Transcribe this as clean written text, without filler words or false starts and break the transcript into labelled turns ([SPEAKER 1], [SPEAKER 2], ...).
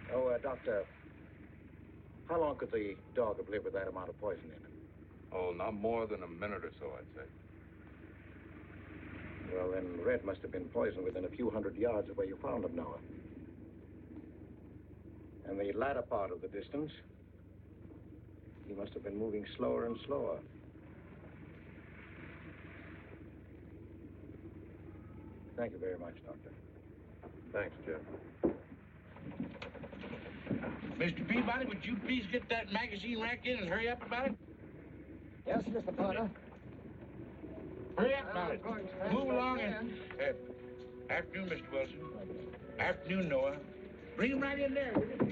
[SPEAKER 1] Oh, Doctor, how long could the dog have lived with that amount of poison in it?
[SPEAKER 2] Oh, not more than a minute or so, I'd say.
[SPEAKER 1] Well, then Red must have been poisoned within a few hundred yards of where you found him, Noah. And the latter part of the distance, he must have been moving slower and slower. Thank you very much, Doctor.
[SPEAKER 2] Thanks, Jeff.
[SPEAKER 3] Mr. Peabody, would you please get that magazine rack in and hurry up about it?
[SPEAKER 4] Yes, Mr. Potter.
[SPEAKER 3] Hurry up about it. Move along and... afternoon, Mr. Wilson. Afternoon, Noah. Bring him right in there, will you?